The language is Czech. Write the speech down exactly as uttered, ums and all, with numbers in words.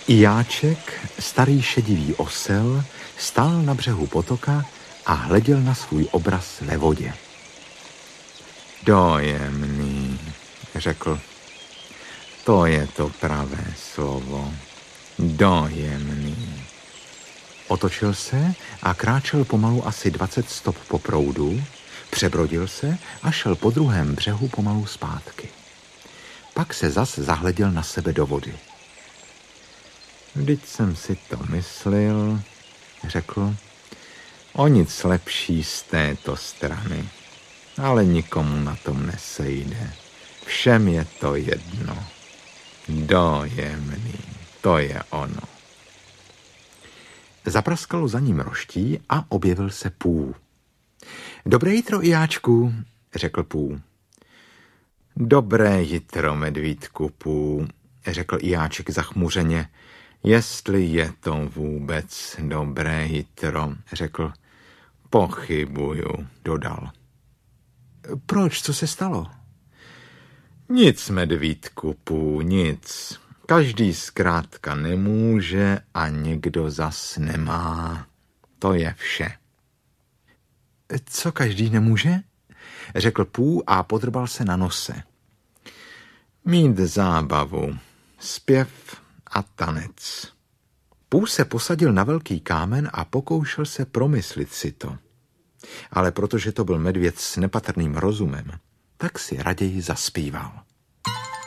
Jáček, starý šedivý osel, stál na břehu potoka a hleděl na svůj obraz ve vodě. Dojemný, řekl. To je to pravé slovo. Dojemný. Otočil se a kráčel pomalu asi dvacet stop po proudu, přebrodil se a šel po druhém břehu pomalu zpátky. Pak se zas zahleděl na sebe do vody. Vždyť jsem si to myslel, řekl, o nic lepší z této strany, ale nikomu na tom nesejde. Všem je to jedno. Dojemný, to je ono. Zapraskalo za ním roští a objevil se Pů. Dobré jitro, Jáčku, řekl Pů. Dobré jitro, medvídku Pů, řekl Jáček zachmuřeně. Jestli je to vůbec dobré jitro, řekl. Pochybuju, dodal. Proč, co se stalo? Nic, medvídku Pů, nic. Každý zkrátka nemůže a někdo zas nemá. To je vše. Co každý nemůže? Řekl Pů a podrbal se na nose. Mít zábavu, zpěv a tanec. Pů se posadil na velký kámen a pokoušel se promyslit si to. Ale protože to byl medvěd s nepatrným rozumem, tak si raději zaspíval.